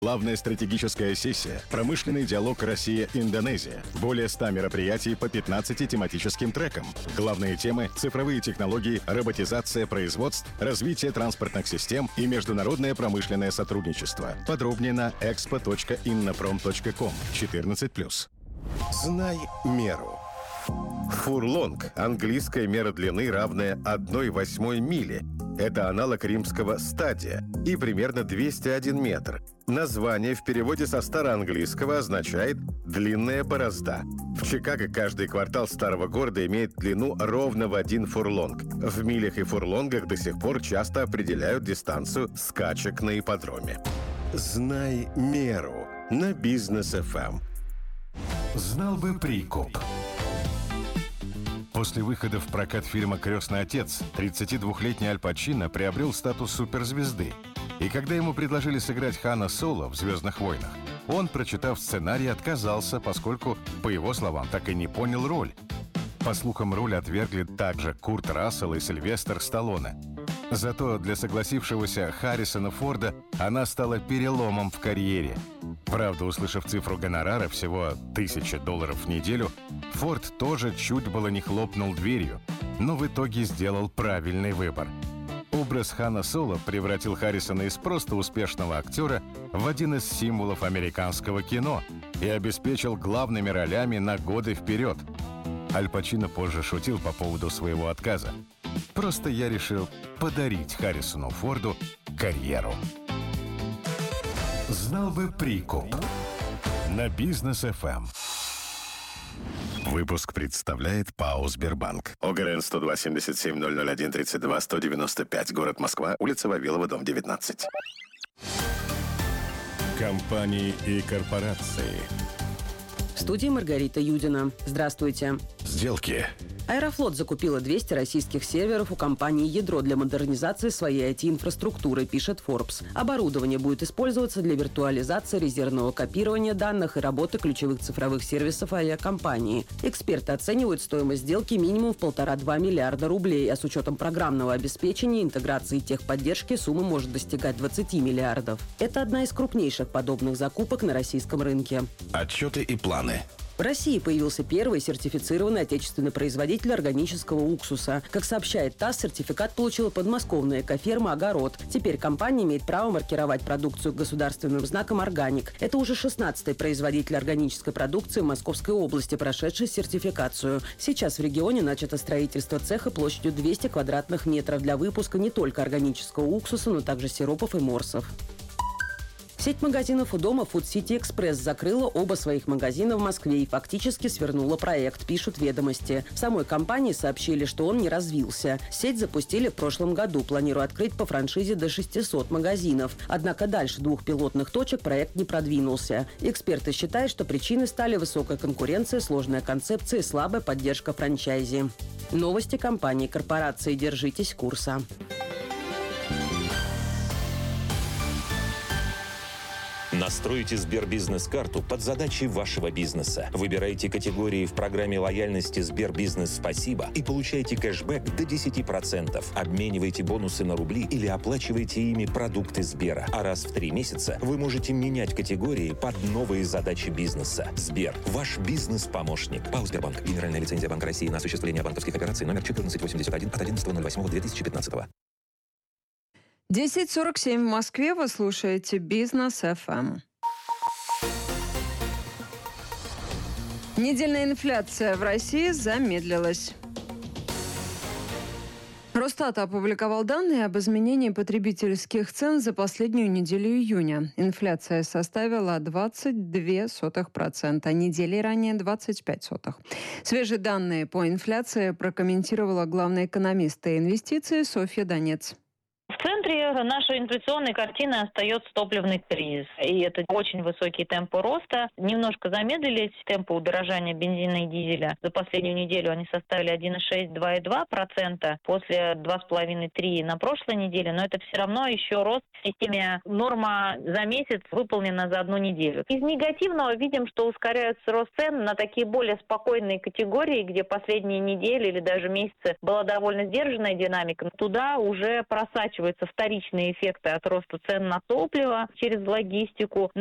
Главная стратегическая сессия «Промышленный диалог Россия-Индонезия». Более 100 мероприятий по 15 тематическим трекам. Главные темы – цифровые технологии, роботизация производств, развитие транспортных систем и международное промышленное сотрудничество. Подробнее на expo.innoprom.com 14+. Знай меру. Фурлонг – английская мера длины, равная 1/8 мили. Это аналог римского стадия и примерно 201 метр. Название в переводе со староанглийского означает «длинная борозда». В Чикаго каждый квартал старого города имеет длину ровно в 1 фурлонг. В милях и фурлонгах до сих пор часто определяют дистанцию скачек на ипподроме. Знай меру на Бизнес ФМ. Знал бы прикуп. После выхода в прокат фильма «Крестный отец» 32-летний Аль Пачино приобрел статус суперзвезды. И когда ему предложили сыграть Хана Соло в «Звездных войнах», он, прочитав сценарий, отказался, поскольку, по его словам, так и не понял роль. По слухам, роль отвергли также Курт Рассел и Сильвестр Сталлоне. Зато для согласившегося Харрисона Форда она стала переломом в карьере. Правда, услышав цифру гонорара всего $1000 в неделю, Форд тоже чуть было не хлопнул дверью, но в итоге сделал правильный выбор. Образ Хана Соло превратил Харрисона из просто успешного актера в один из символов американского кино и обеспечил главными ролями на годы вперед. Аль Пачино позже шутил по поводу своего отказа. «Просто я решил подарить Харрисону Форду карьеру». Знал бы прикуп. На Бизнес ФМ. Выпуск представляет ПАО «Сбербанк». ОГРН 102 77 001 32 195. Город Москва. Улица Вавилова, дом 19. Компании и корпорации. В студии Маргарита Юдина. Здравствуйте. Сделки. Аэрофлот закупила 200 российских серверов у компании «Ядро» для модернизации своей IT-инфраструктуры, пишет Forbes. Оборудование будет использоваться для виртуализации, резервного копирования данных и работы ключевых цифровых сервисов авиакомпании. Эксперты оценивают стоимость сделки минимум в 1,5-2 миллиарда рублей, а с учетом программного обеспечения, интеграции и техподдержки сумма может достигать 20 миллиардов. Это одна из крупнейших подобных закупок на российском рынке. Отчеты и планы. В России появился первый сертифицированный отечественный производитель органического уксуса. Как сообщает ТАСС, сертификат получила подмосковная экоферма «Огород». Теперь компания имеет право маркировать продукцию государственным знаком «Органик». Это уже 16-й производитель органической продукции в Московской области, прошедший сертификацию. Сейчас в регионе начато строительство цеха площадью 200 квадратных метров для выпуска не только органического уксуса, но также сиропов и морсов. Сеть магазинов у дома Food City Express закрыла оба своих магазина в Москве и фактически свернула проект, пишут «Ведомости». В самой компании сообщили, что он не развился. Сеть запустили в прошлом году, планируя открыть по франшизе до 600 магазинов. Однако дальше 2 пилотных точек проект не продвинулся. Эксперты считают, что причиной стали высокая конкуренция, сложная концепция и слабая поддержка франчайзи. Новости компании корпорации. Держитесь курса. Настройте Сбербизнес-карту под задачи вашего бизнеса. Выбирайте категории в программе лояльности Сбербизнес «Спасибо» и получайте кэшбэк до 10%. Обменивайте бонусы на рубли или оплачивайте ими продукты Сбера. А раз в 3 месяца вы можете менять категории под новые задачи бизнеса. Сбер – ваш бизнес-помощник. ПАО «Сбербанк». Генеральная лицензия Банка России на осуществление банковских операций номер 1481 от 11.08.2015. 10:47 в Москве. Вы слушаете Бизнес ФМ. Недельная инфляция в России замедлилась. Росстат опубликовал данные об изменении потребительских цен за последнюю неделю июня. Инфляция составила 0,22%, а недели ранее 0,25%. Свежие данные по инфляции прокомментировала главный экономист и инвестиции Софья Донец. В центре нашей инфляционной картины остается топливный кризис. И это очень высокие темпы роста. Немножко замедлились темпы удорожания бензина и дизеля. За последнюю неделю они составили 1,6-2,2% после 2,5-3% на прошлой неделе. Но это все равно еще рост в системе. Норма за месяц выполнена за одну неделю. Из негативного видим, что ускоряется рост цен на такие более спокойные категории, где последние недели или даже месяцы была довольно сдержанная динамика. Туда уже просачивается накапливаются вторичные эффекты от роста цен на топливо через логистику.